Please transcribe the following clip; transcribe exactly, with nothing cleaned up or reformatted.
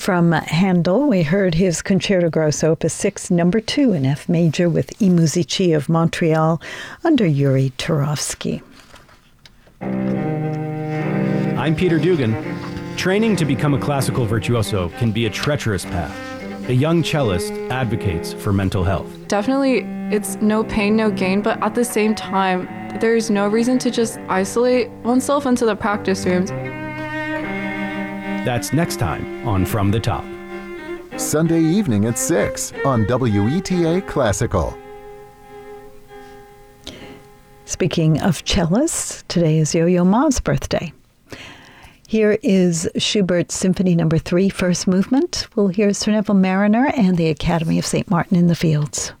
From Handel, we heard his Concerto Grosso Opus six, number two in F major with I Musici of Montreal under Yuri Turovsky. I'm Peter Dugan. Training to become a classical virtuoso can be a treacherous path. A young cellist advocates for mental health. Definitely, it's no pain, no gain, but at the same time, there's no reason to just isolate oneself into the practice rooms. That's next time on From the Top. Sunday evening at six on W E T A Classical. Speaking of cellists, today is Yo-Yo Ma's birthday. Here is Schubert's Symphony Number Three, First Movement. We'll hear Sir Neville Mariner and the Academy of Saint Martin in the Fields.